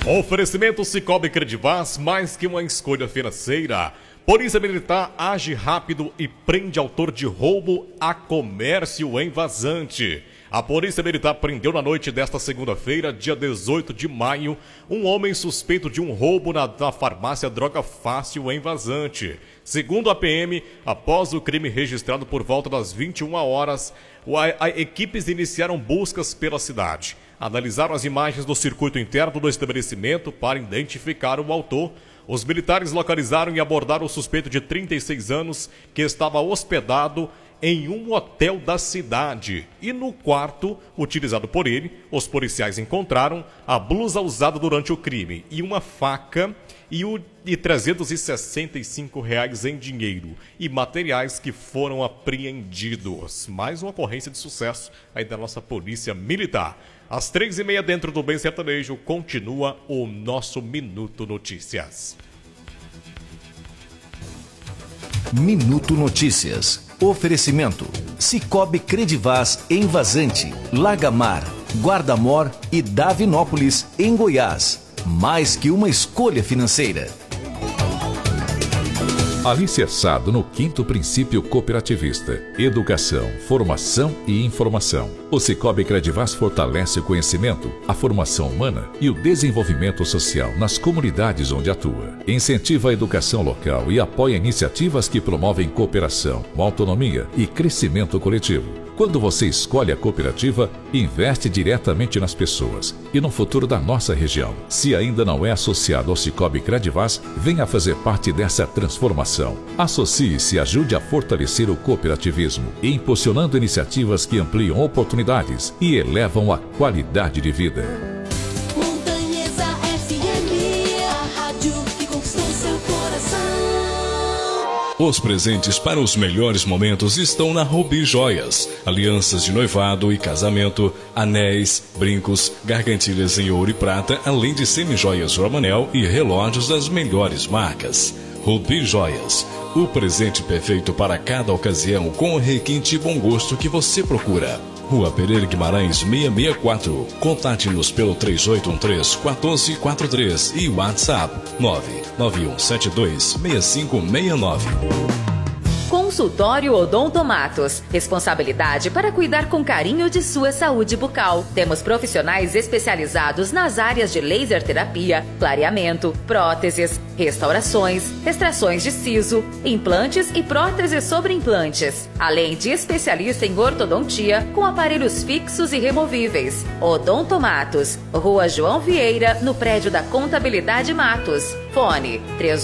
Oferecimento Cicobi Credivaz, mais que uma escolha financeira. Polícia Militar age rápido e prende autor de roubo a comércio em Vazante. A Polícia Militar prendeu na noite desta segunda-feira, dia 18 de maio, um homem suspeito de um roubo na farmácia Droga Fácil em Vazante. Segundo a PM, após o crime registrado por volta das 21 horas, equipes iniciaram buscas pela cidade. Analisaram as imagens do circuito interno do estabelecimento para identificar o autor. Os militares localizaram e abordaram o suspeito de 36 anos que estava hospedado em um hotel da cidade. E no quarto, utilizado por ele, os policiais encontraram a blusa usada durante o crime e uma faca e R$ 365 em dinheiro e materiais que foram apreendidos. Mais uma ocorrência de sucesso aí da nossa Polícia Militar. Às 3h30, dentro do Bem Sertanejo, continua o nosso Minuto Notícias. Minuto Notícias. Oferecimento: Cicobi Credivaz em Vazante, Lagamar, Guardamor e Davinópolis, em Goiás. Mais que uma escolha financeira. Alicerçado no 5º princípio cooperativista: educação, formação e informação. O Cicobi Credivaz fortalece o conhecimento, a formação humana e o desenvolvimento social nas comunidades onde atua. Incentiva a educação local e apoia iniciativas que promovem cooperação, autonomia e crescimento coletivo. Quando você escolhe a cooperativa, investe diretamente nas pessoas e no futuro da nossa região. Se ainda não é associado ao Cicobi Credivaz, venha fazer parte dessa transformação. Associe-se e ajude a fortalecer o cooperativismo, impulsionando iniciativas que ampliam oportunidades e elevam a qualidade de vida. Os presentes para os melhores momentos estão na Rubi Joias. Alianças de noivado e casamento, anéis, brincos, gargantilhas em ouro e prata, além de semijoias Romanel e relógios das melhores marcas. Rubi Joias, o presente perfeito para cada ocasião com o requinte e bom gosto que você procura. Rua Pereira Guimarães 664. Contate-nos pelo 3813-1443 e WhatsApp 991726569. Consultório Odontomatos. Responsabilidade para cuidar com carinho de sua saúde bucal. Temos profissionais especializados nas áreas de laser terapia, clareamento, próteses, restaurações, extrações de siso, implantes e próteses sobre implantes. Além de especialista em ortodontia com aparelhos fixos e removíveis. Odontomatos. Rua João Vieira, no prédio da Contabilidade Matos. Fone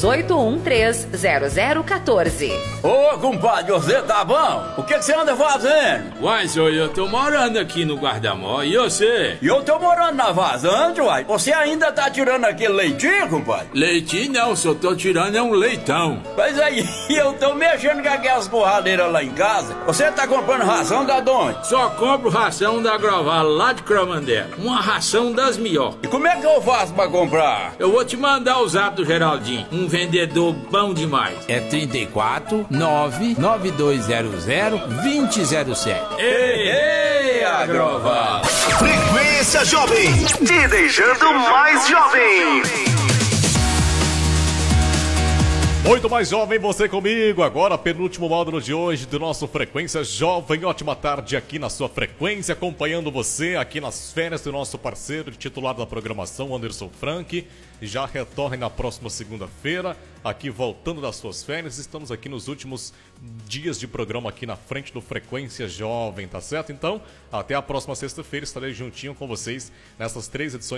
3813-0014. Ô, compadre, você tá bom? O que você anda fazendo? Uai, senhor, eu tô morando aqui no Guardamó, e você? E eu tô morando na Vazante, uai. Você ainda tá tirando aquele leitinho, compadre? Leitinho não, só tô tirando é um leitão. Mas aí, eu tô mexendo com aquelas borradeiras lá em casa. Você tá comprando ração da onde? Só compro ração da Groval, lá de Cromandé. Uma ração das melhores. E como é que eu faço pra comprar? Eu vou te mandar o zap do Geraldinho, um vendedor bom demais. É 34 99200 2007. Ei, Agroval! Frequência Jovem, te deixando mais jovem. Muito mais jovem, você comigo. Agora, penúltimo módulo de hoje do nosso Frequência Jovem. Ótima tarde aqui na sua frequência, acompanhando você aqui nas férias do nosso parceiro, titular da programação, Anderson Frank. Já retorna na próxima segunda-feira, aqui voltando das suas férias. Estamos aqui nos últimos dias de programa aqui na frente do Frequência Jovem, tá certo? Então, até a próxima sexta-feira estarei juntinho com vocês nessas 3 edições